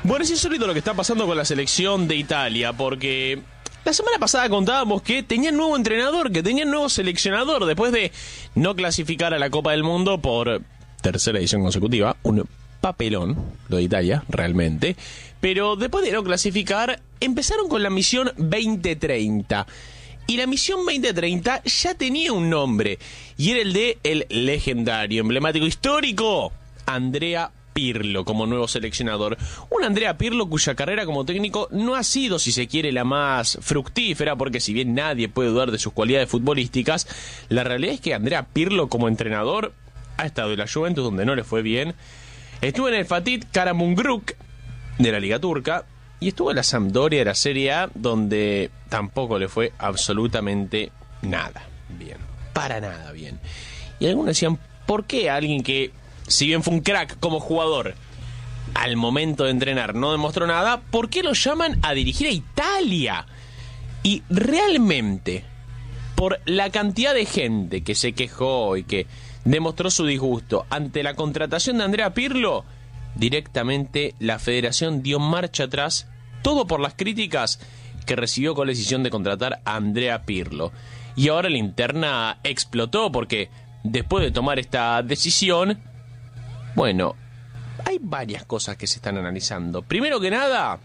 Bueno, es insólito lo que está pasando con la selección de Italia, porque la semana pasada contábamos que tenían nuevo entrenador, que tenían nuevo seleccionador, después de no clasificar a la Copa del Mundo por tercera edición consecutiva, un papelón, lo de Italia, realmente, pero después de no clasificar, empezaron con la misión 2030. Y la misión 2030 ya tenía un nombre, y era el de el legendario, emblemático, histórico Andrea Pirlo como nuevo seleccionador. Un Andrea Pirlo cuya carrera como técnico no ha sido, si se quiere, la más fructífera, porque si bien nadie puede dudar de sus cualidades futbolísticas, la realidad es que Andrea Pirlo como entrenador ha estado en la Juventus, donde no le fue bien, estuvo en el Fatih Karagümrük de la Liga Turca, y estuvo en la Sampdoria de la Serie A, donde tampoco le fue absolutamente nada bien. Para nada bien. Y algunos decían, ¿por qué alguien que, si bien fue un crack como jugador, al momento de entrenar no demostró nada, ¿por qué lo llaman a dirigir a Italia? Y realmente, por la cantidad de gente que se quejó y que demostró su disgusto ante la contratación de Andrea Pirlo, directamente la federación dio marcha atrás, todo por las críticas que recibió con la decisión de contratar a Andrea Pirlo. Y ahora la interna explotó porque después de tomar esta decisión, bueno, hay varias cosas que se están analizando. Primero que nada,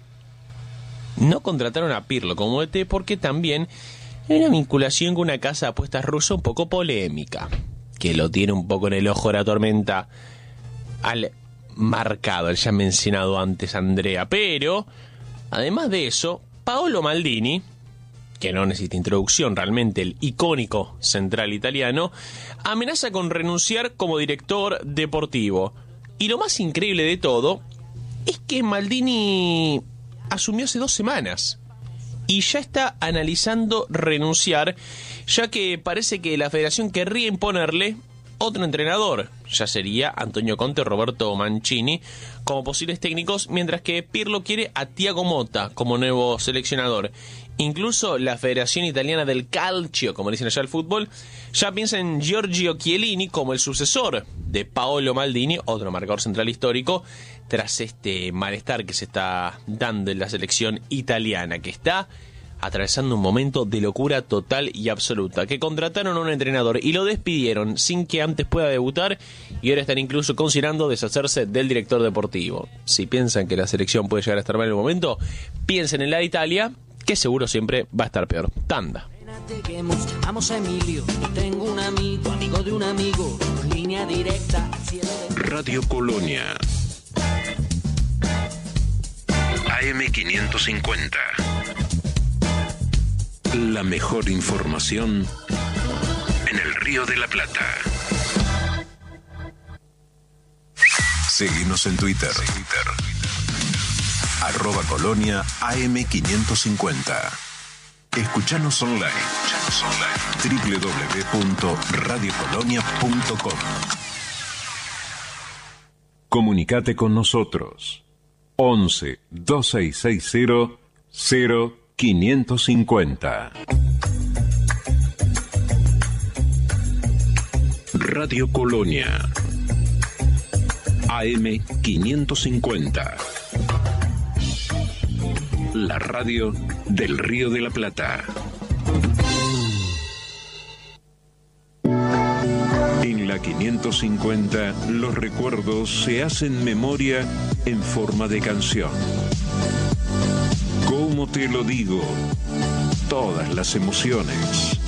no contrataron a Pirlo como DT porque también hay una vinculación con una casa de apuestas rusa un poco polémica, que lo tiene un poco en el ojo de la tormenta al marcado, el ya mencionado antes Andrea. Pero, además de eso, Paolo Maldini, que no necesita introducción realmente, el icónico central italiano, amenaza con renunciar como director deportivo. Y lo más increíble de todo es que Maldini asumió hace 2 semanas y ya está analizando renunciar, ya que parece que la federación querría imponerle otro entrenador. Ya sería Antonio Conte o Roberto Mancini como posibles técnicos, mientras que Pirlo quiere a Thiago Motta como nuevo seleccionador. Incluso la Federación Italiana del Calcio, como dicen allá el fútbol, ya piensa en Giorgio Chiellini como el sucesor de Paolo Maldini, otro marcador central histórico, tras este malestar que se está dando en la selección italiana, que está atravesando un momento de locura total y absoluta, que contrataron a un entrenador y lo despidieron sin que antes pueda debutar, y ahora están incluso considerando deshacerse del director deportivo. Si piensan que la selección puede llegar a estar mal en el momento, piensen en la de Italia, que seguro siempre va a estar peor. Tanda. Llamamos a Emilio, tengo un amigo de un amigo, línea directa al cielo de... Radio Colonia AM550. La mejor información en el Río de la Plata. Seguinos en Twitter. @Colonia AM550. Escuchanos online. www.radiocolonia.com. Comunicate con nosotros. 11 2660 0550. Radio Colonia AM550. La radio del Río de la Plata. En la 550, los recuerdos se hacen memoria en forma de canción. ¿Cómo te lo digo? Todas las emociones.